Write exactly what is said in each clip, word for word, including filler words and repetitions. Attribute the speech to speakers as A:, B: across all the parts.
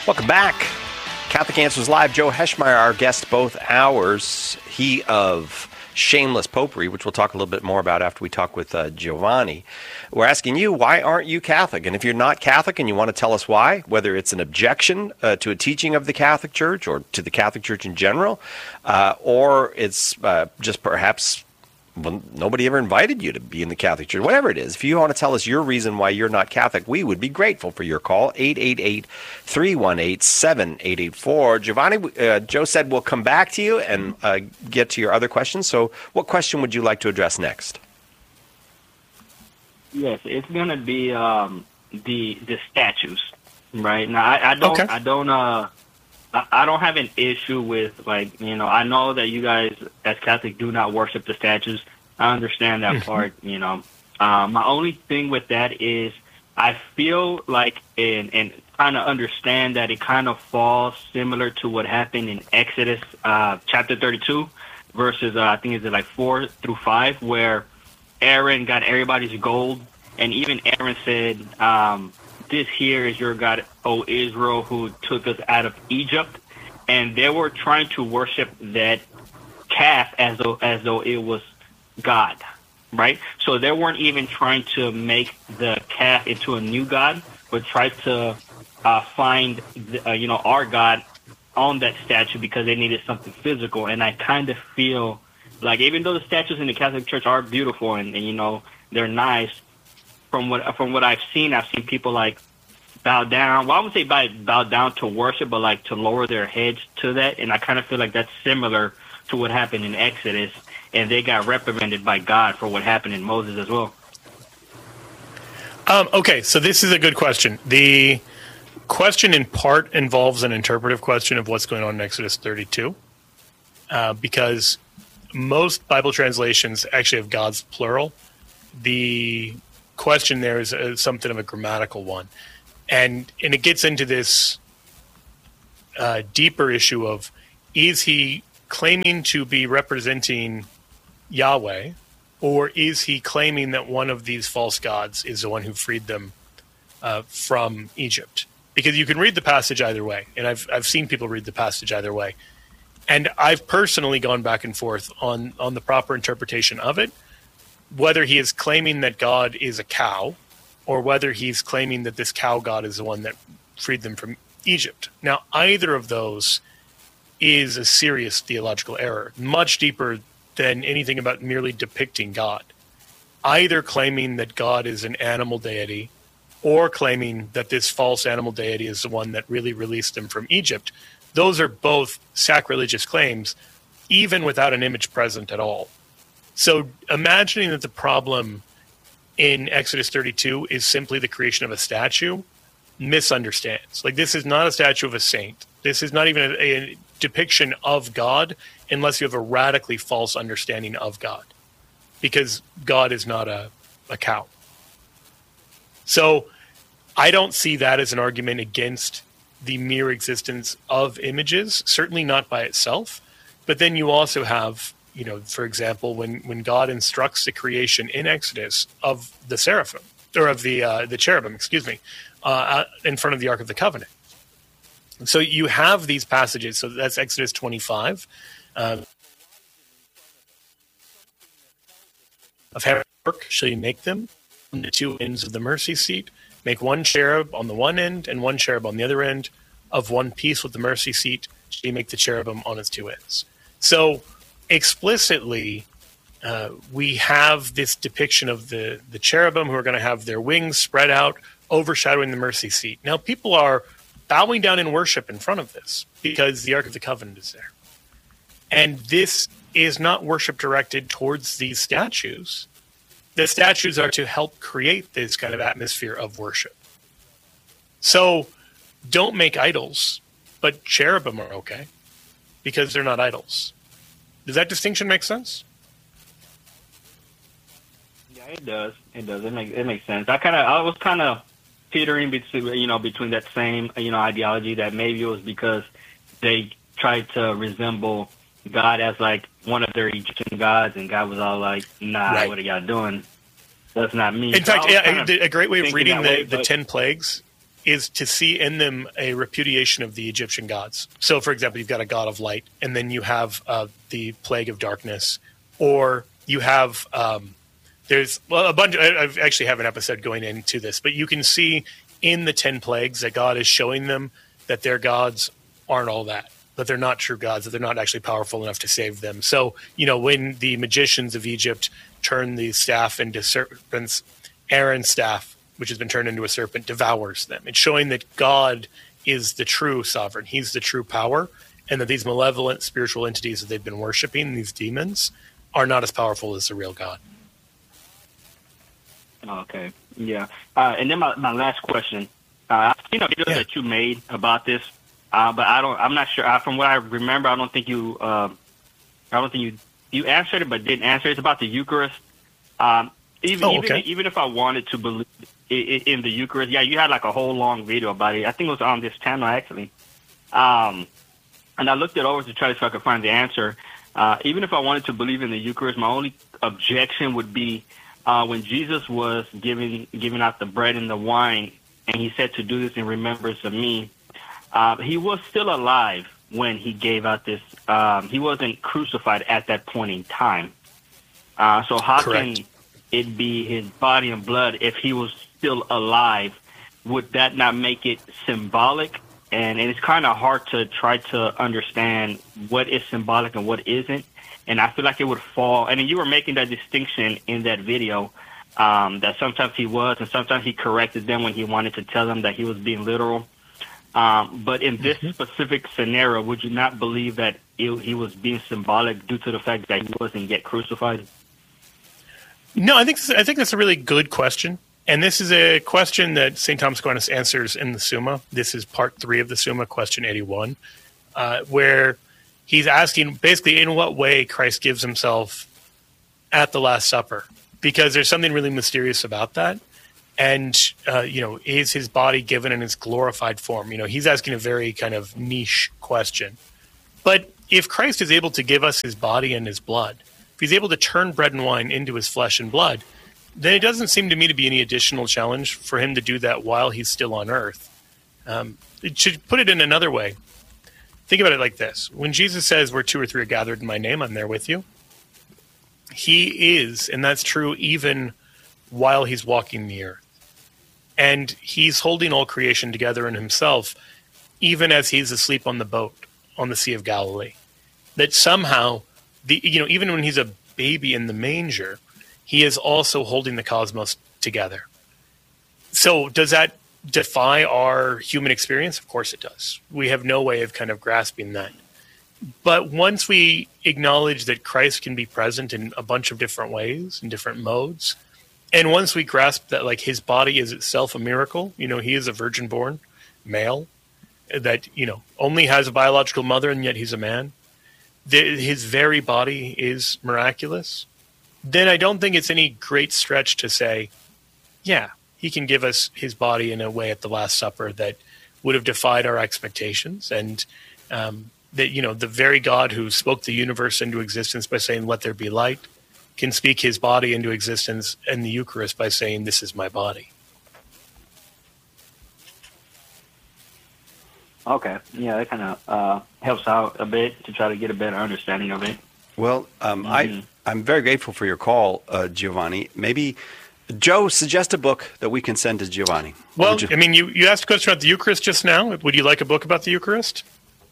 A: Welcome back. Catholic Answers Live. Joe Heschmeyer, our guest both hours. He of Shameless Popery, which we'll talk a little bit more about after we talk with uh, Giovanni. We're asking you, why aren't you Catholic? And if you're not Catholic and you want to tell us why, whether it's an objection uh, to a teaching of the Catholic Church or to the Catholic Church in general, uh, or it's uh, just perhaps well, nobody ever invited you to be in the Catholic Church, whatever it is. If you want to tell us your reason why you're not Catholic, we would be grateful for your call, eight eight eight, three one eight, seven eight eight four. Giovanni, uh, Joe said we'll come back to you and uh, get to your other questions. So what question would you like to address next?
B: Yes, it's going to be um, the the statues, right? Now, I, I don't, okay. I don't, uh, I, I don't have an issue with, like, you know, I know that you guys as Catholics do not worship the statues. I understand that mm-hmm. part, you know. Um, my only thing with that is I feel like, and and kind of understand that it kind of falls similar to what happened in Exodus uh, chapter thirty-two, verses uh, I think it's like four through five, where Aaron got everybody's gold, and even Aaron said, um, "This here is your God, O Israel, who took us out of Egypt." And they were trying to worship that calf as though as though it was God, right? So they weren't even trying to make the calf into a new God, but tried to uh, find the, uh, you know our God on that statue because they needed something physical. And I kind of feel like, even though the statues in the Catholic Church are beautiful and, and you know they're nice, from what from what I've seen, I've seen people like bow down. Well, I wouldn't say bow, bow down to worship, but like to lower their heads to that. And I kind of feel like that's similar to what happened in Exodus, and they got reprimanded by God for what happened in Moses as well.
C: Um, okay, so this is a good question. The question in part involves an interpretive question of what's going on in Exodus thirty-two, uh, because most Bible translations actually have God's plural. The question there is uh, something of a grammatical one. And and it gets into this uh, deeper issue of, is he claiming to be representing Yahweh, or is he claiming that one of these false gods is the one who freed them uh, from Egypt? Because you can read the passage either way, and I've I've seen people read the passage either way. And I've personally gone back and forth on, on the proper interpretation of it, whether he is claiming that God is a cow, or whether he's claiming that this cow god is the one that freed them from Egypt. Now, either of those is a serious theological error, much deeper than anything about merely depicting God. Either claiming that God is an animal deity, or claiming that this false animal deity is the one that really released them from Egypt. Those are both sacrilegious claims, even without an image present at all. So imagining that the problem in Exodus thirty-two is simply the creation of a statue misunderstands. Like, this is not a statue of a saint. This is not even a, a depiction of God unless you have a radically false understanding of God, because God is not a, a cow. So I don't see that as an argument against the mere existence of images, certainly not by itself. But then you also have, you know, for example, when, when God instructs the creation in Exodus of the seraphim, or of the uh, the cherubim, excuse me, uh, in front of the Ark of the Covenant. So you have these passages. So that's Exodus twenty-five. Uh, of how work shall you make them on the two ends of the mercy seat? Make one cherub on the one end and one cherub on the other end. Of one piece with the mercy seat shall you make the cherubim on its two ends. So explicitly, uh, we have this depiction of the, the cherubim who are going to have their wings spread out, overshadowing the mercy seat. Now, people are bowing down in worship in front of this because the Ark of the Covenant is there. And this is not worship directed towards these statues. The statues are to help create this kind of atmosphere of worship. So don't make idols, but cherubim are okay because they're not idols. Does that distinction make sense?
B: Yeah, it does. It does. It makes it makes sense. I kind of I was kind of teetering between you know between that same you know ideology, that maybe it was because they tried to resemble God as like one of their Egyptian gods, and God was all like, "Nah, right. What are y'all doing? That's not me."
C: In
B: so
C: fact, yeah, a, a great way of
B: thinking
C: reading the,
B: way,
C: the
B: but...
C: ten plagues is to see in them a repudiation of the Egyptian gods. So, for example, you've got a god of light, and then you have uh, the plague of darkness, or you have um, there's well a bunch. I I've actually have an episode going into this, but you can see in the ten plagues that God is showing them that their gods aren't all that, that they're not true gods, that they're not actually powerful enough to save them. So, you know, when the magicians of Egypt turn the staff into serpents, Aaron's staff, which has been turned into a serpent, devours them. It's showing that God is the true sovereign. He's the true power, and that these malevolent spiritual entities that they've been worshiping, these demons, are not as powerful as the real God.
B: Okay, yeah. Uh, and then my, my last question. Uh, you know, videos
C: yeah.
B: that you made about this, uh, but I don't. I'm not sure. Uh, from what I remember, I don't think you. Uh, I don't think you. You answered it, but didn't answer. It's about the Eucharist. Um, even
C: oh, okay.
B: even even if I wanted to believe in, in the Eucharist, yeah, you had like a whole long video about it. I think it was on this channel actually. Um, and I looked it over to try to so I could find the answer. Uh, even if I wanted to believe in the Eucharist, my only objection would be uh, when Jesus was giving giving out the bread and the wine. And he said to do this in remembrance of me. Uh, he was still alive when he gave out this. Um, he wasn't crucified at that point in time. Uh, so how
C: Correct.
B: can it be his body and blood if he was still alive? Would that not make it symbolic? And, and it's kind of hard to try to understand what is symbolic and what isn't. And I feel like it would fall. And you were making that distinction in that video. Um, that sometimes he was, and sometimes he corrected them when he wanted to tell them that he was being literal. Um, but in this mm-hmm. specific scenario, would you not believe that it, he was being symbolic due to the fact that he wasn't yet crucified?
C: No, I think I think that's a really good question, and this is a question that Saint Thomas Aquinas answers in the Summa. This is part three of the Summa, question eighty-one, uh, where he's asking basically in what way Christ gives himself at the Last Supper. Because there's something really mysterious about that. And, uh, you know, is his body given in its glorified form? You know, he's asking a very kind of niche question. But if Christ is able to give us his body and his blood, if he's able to turn bread and wine into his flesh and blood, then it doesn't seem to me to be any additional challenge for him to do that while he's still on earth. Um, to put it in another way, think about it like this. When Jesus says, where two or three are gathered in my name, I'm there with you. He is, and that's true even while he's walking the earth. And he's holding all creation together in himself, even as he's asleep on the boat on the Sea of Galilee. That somehow, the you know, even when he's a baby in the manger, he is also holding the cosmos together. So does that defy our human experience? Of course it does. We have no way of kind of grasping that. But once we acknowledge that Christ can be present in a bunch of different ways, in different modes, and once we grasp that like his body is itself a miracle, you know, he is a virgin born male that, you know, only has a biological mother and yet he's a man, the, his very body is miraculous, then I don't think it's any great stretch to say, yeah, he can give us his body in a way at the Last Supper that would have defied our expectations. And, um, that, you know, the very God who spoke the universe into existence by saying, let there be light, can speak his body into existence in the Eucharist by saying, this is my body.
B: Okay. Yeah, that kind of uh, helps out a bit to try to get a better understanding of it.
A: Well, um,
B: mm-hmm.
A: I, I'm very grateful for your call, uh, Giovanni. Maybe, Joe, suggest a book that we can send to Giovanni.
C: Well, you- I mean, you, you asked a question about the Eucharist just now. Would you like a book about the Eucharist?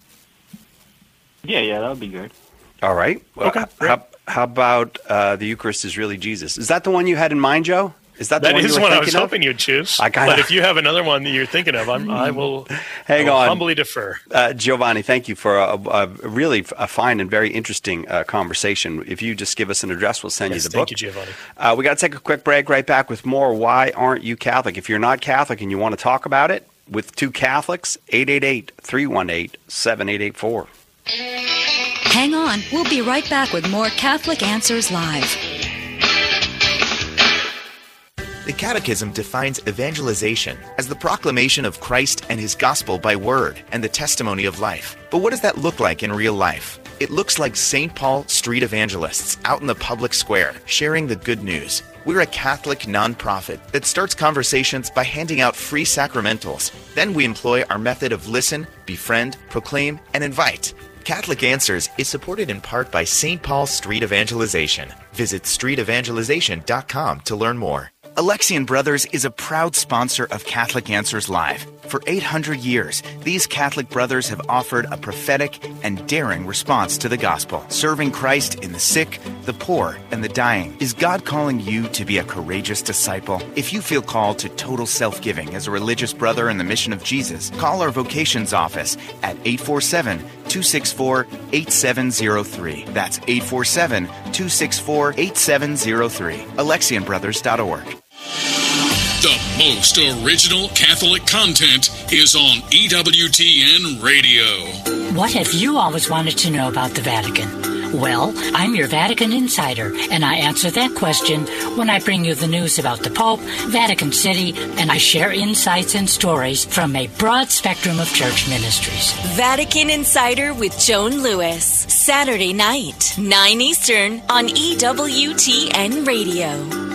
B: Yeah, yeah, that would be good.
A: All right. Well,
C: okay.
A: How, how about uh, the Eucharist is really Jesus? Is that the one you had in mind, Joe? Is that the
C: that
A: one
C: is
A: you were
C: one I
A: thinking
C: was
A: of?
C: hoping you'd choose.
A: I kinda...
C: But if you have another one that you're thinking of, I'm, I will,
A: Hang
C: I will
A: on.
C: humbly defer.
A: Uh, Giovanni, thank you for a, a really a fine and very interesting uh, conversation. If you just give us an address, we'll send
C: yes,
A: you the
C: thank
A: book.
C: Thank you, Giovanni.
A: Uh, we got to take a quick break. Right back with more Why Aren't You Catholic? If you're not Catholic and you want to talk about it with two Catholics, eight eight eight, three one eight, seven eight eight four.
D: Hang on. We'll be right back with more Catholic Answers Live.
E: The Catechism defines evangelization as the proclamation of Christ and his gospel by word and the testimony of life. But what does that look like in real life? It looks like Saint Paul street evangelists out in the public square sharing the good news. We're a Catholic nonprofit that starts conversations by handing out free sacramentals. Then we employ our method of listen, befriend, proclaim, and invite. Catholic Answers is supported in part by Saint Paul Street Evangelization. Visit street evangelization dot com to learn more. Alexian Brothers is a proud sponsor of Catholic Answers Live. For eight hundred years, these Catholic brothers have offered a prophetic and daring response to the gospel, serving Christ in the sick, the poor, and the dying. Is God calling you to be a courageous disciple? If you feel called to total self-giving as a religious brother in the mission of Jesus, call our vocations office at eight four seven, two six four, eight seven zero three. That's eight four seven, two six four, eight seven zero three. Alexian Brothers dot org.
F: The most original Catholic content is on E W T N Radio.
G: What have you always wanted to know about the Vatican? Well, I'm your Vatican insider, and I answer that question when I bring you the news about the Pope, Vatican City, and I share insights and stories from a broad spectrum of church ministries.
H: Vatican Insider with Joan Lewis, Saturday night, nine Eastern on E W T N Radio.